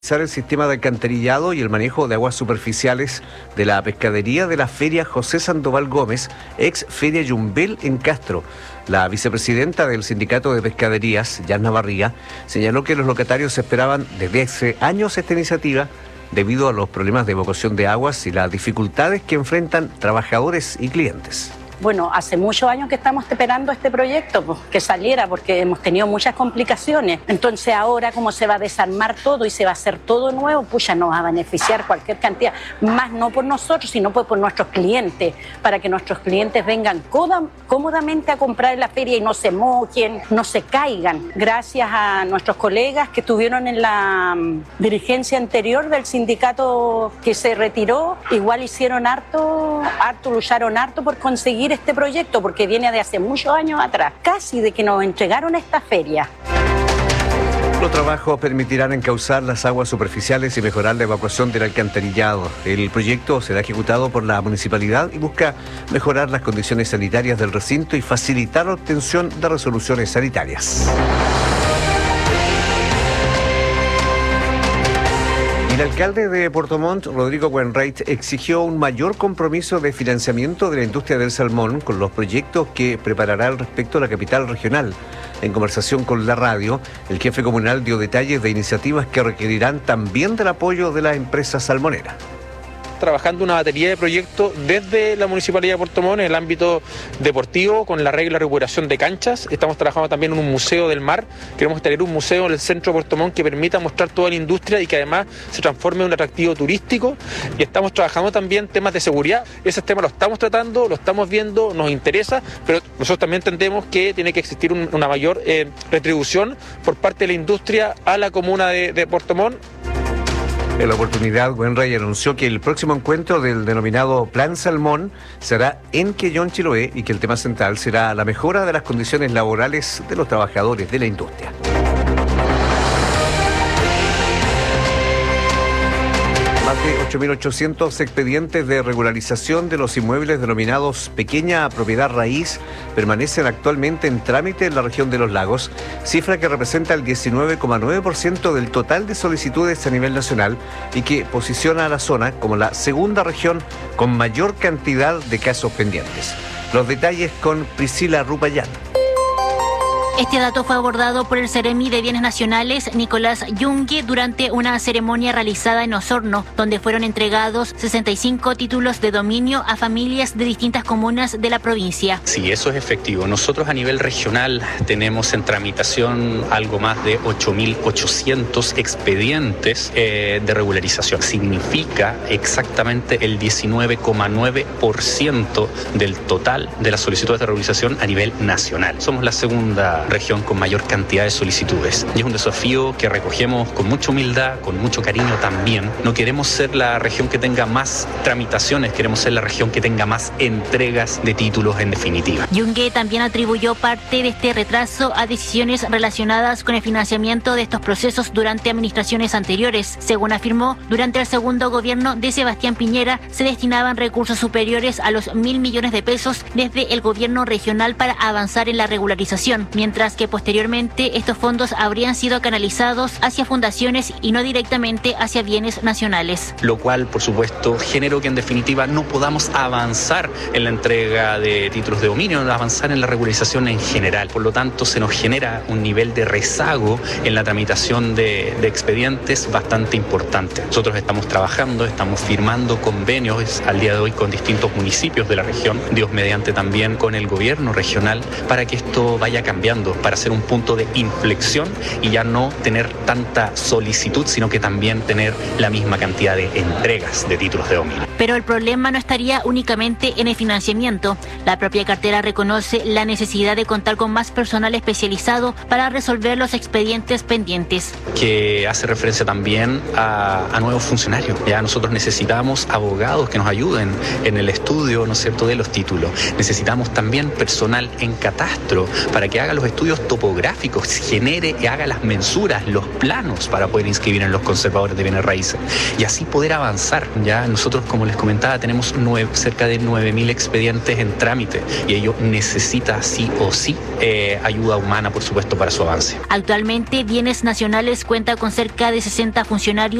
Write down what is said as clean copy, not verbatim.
El sistema de alcantarillado y el manejo de aguas superficiales de la pescadería de la Feria José Sandoval Gómez, ex Feria Yumbel en Castro. La vicepresidenta del Sindicato de Pescaderías, Yanna Barriga, señaló que los locatarios esperaban desde hace años esta iniciativa debido a los problemas de evacuación de aguas y las dificultades que enfrentan trabajadores y clientes. Bueno, hace muchos años que estamos esperando este proyecto, pues, que saliera, porque hemos tenido muchas complicaciones. Entonces ahora, como se va a desarmar todo y se va a hacer todo nuevo, pues ya nos va a beneficiar cualquier cantidad. Más no por nosotros, sino por nuestros clientes, para que nuestros clientes vengan cómodamente a comprar en la feria y no se mojen, no se caigan. Gracias a nuestros colegas que estuvieron en la dirigencia anterior del sindicato que se retiró, igual hicieron lucharon harto por conseguir este proyecto, porque viene de hace muchos años atrás, casi de que nos entregaron esta feria. Los trabajos permitirán encauzar las aguas superficiales y mejorar la evacuación del alcantarillado. El proyecto será ejecutado por la municipalidad y busca mejorar las condiciones sanitarias del recinto y facilitar la obtención de resoluciones sanitarias. El alcalde de Puerto Montt, Rodrigo Wainwright, exigió un mayor compromiso de financiamiento de la industria del salmón con los proyectos que preparará al respecto la capital regional. En conversación con la radio, el jefe comunal dio detalles de iniciativas que requerirán también del apoyo de las empresas salmoneras. Trabajando una batería de proyectos desde la Municipalidad de Puerto Montt en el ámbito deportivo, con la regla de recuperación de canchas. Estamos trabajando también en un museo del mar. Queremos tener un museo en el centro de Puerto Montt que permita mostrar toda la industria y que además se transforme en un atractivo turístico. Y estamos trabajando también temas de seguridad. Esos temas los estamos tratando, los estamos viendo, nos interesa, pero nosotros también entendemos que tiene que existir una mayor retribución por parte de la industria a la comuna de Puerto Montt. En la oportunidad, Wainwright anunció que el próximo encuentro del denominado Plan Salmón será en Quellón, Chiloé, y que el tema central será la mejora de las condiciones laborales de los trabajadores de la industria. Más de 8.800 expedientes de regularización de los inmuebles denominados pequeña propiedad raíz permanecen actualmente en trámite en la región de Los Lagos, cifra que representa el 19,9% del total de solicitudes a nivel nacional y que posiciona a la zona como la segunda región con mayor cantidad de casos pendientes. Los detalles con Priscila Rupayán. Este dato fue abordado por el Seremi de Bienes Nacionales, Nicolás Yungue, durante una ceremonia realizada en Osorno, donde fueron entregados 65 títulos de dominio a familias de distintas comunas de la provincia. Sí, eso es efectivo. Nosotros a nivel regional tenemos en tramitación algo más de 8.800 expedientes de regularización. Significa exactamente el 19,9% del total de las solicitudes de regularización a nivel nacional. Somos la segunda región con mayor cantidad de solicitudes. Y es un desafío que recogemos con mucha humildad, con mucho cariño también. No queremos ser la región que tenga más tramitaciones, queremos ser la región que tenga más entregas de títulos en definitiva. Yungue también atribuyó parte de este retraso a decisiones relacionadas con el financiamiento de estos procesos durante administraciones anteriores. Según afirmó, durante el segundo gobierno de Sebastián Piñera se destinaban recursos superiores a los 1.000 millones de pesos desde el gobierno regional para avanzar en la regularización, mientras que posteriormente estos fondos habrían sido canalizados hacia fundaciones y no directamente hacia bienes nacionales. Lo cual, por supuesto, generó que en definitiva no podamos avanzar en la entrega de títulos de dominio, avanzar en la regularización en general. Por lo tanto, se nos genera un nivel de rezago en la tramitación de expedientes bastante importante. Nosotros estamos trabajando, estamos firmando convenios al día de hoy con distintos municipios de la región, Dios mediante también con el gobierno regional, para que esto vaya cambiando, para hacer un punto de inflexión y ya no tener tanta solicitud, sino que también tener la misma cantidad de entregas de títulos de dominio. Pero el problema no estaría únicamente en el financiamiento. La propia cartera reconoce la necesidad de contar con más personal especializado para resolver los expedientes pendientes. Que hace referencia también a nuevos funcionarios. Ya nosotros necesitamos abogados que nos ayuden en el estudio, ¿no es cierto?, de los títulos. Necesitamos también personal en catastro para que haga los estudios topográficos, genere y haga las mensuras, los planos para poder inscribir en los conservadores de bienes raíces y así poder avanzar. Ya nosotros, como les comentaba, tenemos cerca de 9.000 expedientes en trámite y ello necesita sí o sí ayuda humana, por supuesto, para su avance. Actualmente, Bienes Nacionales cuenta con cerca de 60 funcionarios